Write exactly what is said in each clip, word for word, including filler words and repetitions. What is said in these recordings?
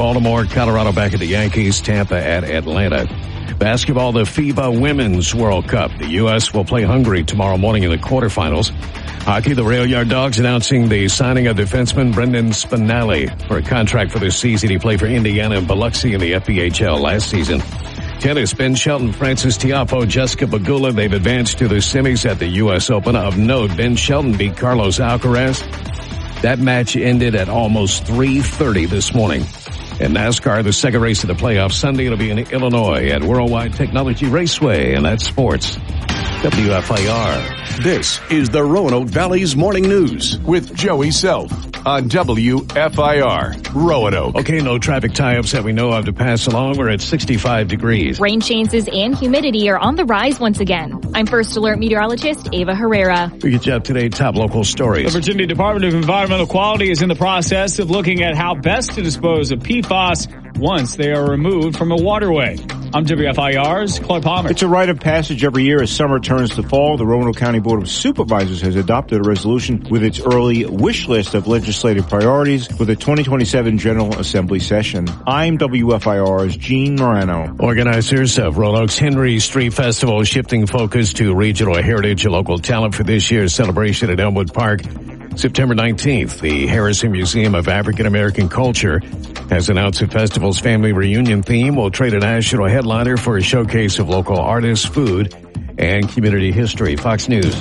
Baltimore, Colorado back at the Yankees, Tampa at Atlanta. Basketball, the FIBA Women's World Cup. The U S will play Hungary tomorrow morning in the quarterfinals. Hockey, the Rail Yard Dogs announcing the signing of defenseman Brendan Spinelli for a contract for this season. He played for Indiana and Biloxi in the F B H L last season. Tennis, Ben Shelton, Francis Tiafoe, Jessica Pegula, they've advanced to the semis at the U S Open. Of note, Ben Shelton beat Carlos Alcaraz. That match ended at almost three thirty this morning. In NASCAR, the second race of the playoffs Sunday, it'll be in Illinois at Worldwide Technology Raceway, and that's sports. W F I R. This is the Roanoke Valley's Morning News with Joey Self on W F I R Roanoke. Okay, no traffic tie-ups that we know of to pass along. We're at sixty-five degrees. Rain chances and humidity are on the rise once again. I'm First Alert meteorologist Ava Herrera. We get you up to date top local stories. The Virginia Department of Environmental Quality is in the process of looking at how best to dispose of P F A S once they are removed from a waterway. I'm W F I R's Claude Palmer. It's a rite of passage every year as summer turns to fall. The Roanoke County Board of Supervisors has adopted a resolution with its early wish list of legislative priorities for the twenty twenty-seven General Assembly session. I'm W F I R's Gene Morano. Organizers of Roanoke's Henry Street Festival shifting focus to regional heritage and local talent for this year's celebration at Elmwood Park. September nineteenth, the Harrison Museum of African American Culture has announced the festival's family reunion theme will trade a national headliner for a showcase of local artists, food, and community history. Fox News.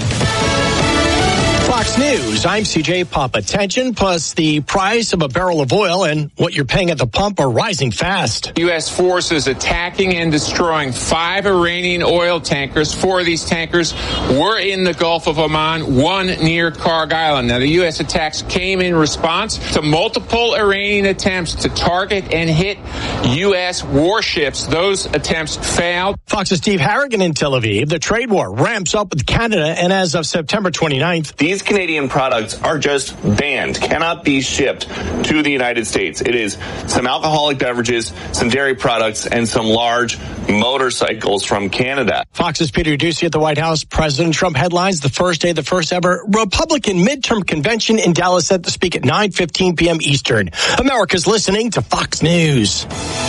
Fox News, I'm C J Papa. Tension plus the price of a barrel of oil and what you're paying at the pump are rising fast. U S forces attacking and destroying five Iranian oil tankers. Four of these tankers were in the Gulf of Oman, one near Karg Island. Now, the U S attacks came in response to multiple Iranian attempts to target and hit U S warships. Those attempts failed. Fox's Steve Harrigan in Tel Aviv. The trade war ramps up with Canada, and as of September twenty-ninth, these Canadian products are just banned, cannot be shipped to the United States. It is some alcoholic beverages, some dairy products, and some large motorcycles from Canada. Fox's Peter Doocy at the White House. President Trump headlines the first day, the first ever Republican midterm convention in Dallas set to speak at nine fifteen p.m. Eastern. America's listening to Fox News.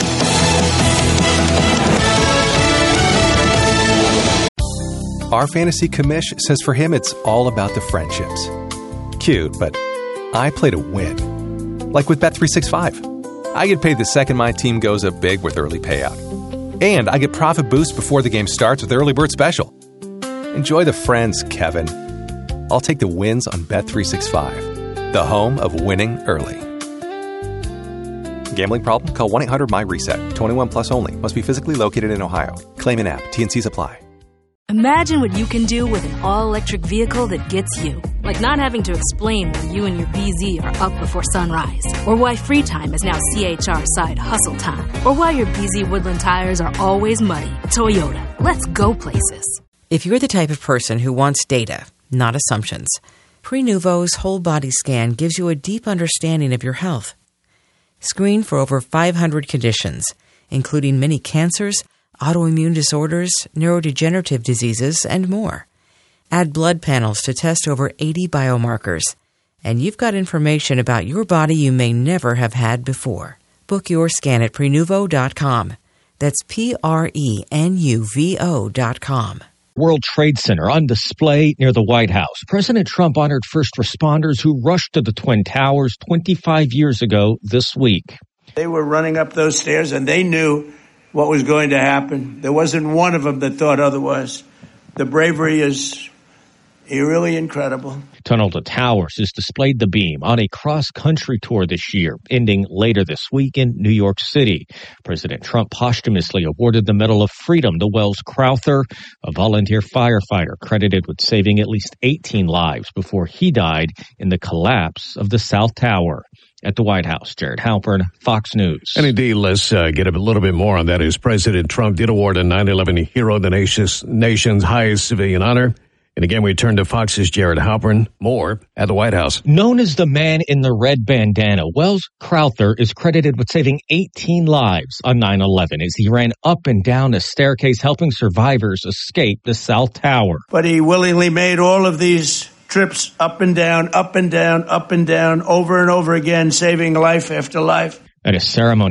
Our fantasy commish says for him it's all about the friendships. Cute, but I play to win. Like with Bet three sixty-five. I get paid the second my team goes up big with early payout. And I get profit boost before the game starts with Early Bird Special. Enjoy the friends, Kevin. I'll take the wins on Bet three sixty-five, the home of winning early. Gambling problem? Call one eight hundred M Y reset. twenty-one plus only. Must be physically located in Ohio. Claim in app. T and C's apply. Imagine what you can do with an all-electric vehicle that gets you. Like not having to explain why you and your B Z are up before sunrise. Or why free time is now C H R side hustle time. Or why your B Z Woodland tires are always muddy. Toyota. Let's go places. If you're the type of person who wants data, not assumptions, Prenuvo's whole body scan gives you a deep understanding of your health. Screen for over five hundred conditions, including many cancers, autoimmune disorders, neurodegenerative diseases, and more. Add blood panels to test over eighty biomarkers. And you've got information about your body you may never have had before. Book your scan at Prenuvo dot com. That's P R E N U V O dot com. World Trade Center on display near the White House. President Trump honored first responders who rushed to the Twin Towers twenty-five years ago this week. They were running up those stairs and they knew what was going to happen. There wasn't one of them that thought otherwise. The bravery is really incredible. Tunnel to Towers has displayed the beam on a cross-country tour this year, ending later this week in New York City. President Trump posthumously awarded the Medal of Freedom to Wells Crowther, a volunteer firefighter credited with saving at least eighteen lives before he died in the collapse of the South Tower. At the White House, Jared Halpern, Fox News. And indeed, let's uh, get a little bit more on that. As President Trump did award a nine eleven hero the nation's, nation's highest civilian honor. And again, we turn to Fox's Jared Halpern. More at the White House. Known as the man in the red bandana, Wells Crowther is credited with saving eighteen lives on nine eleven as he ran up and down a staircase helping survivors escape the South Tower. But he willingly made all of these trips up and down, up and down, up and down, over and over again, saving life after life. At a ceremony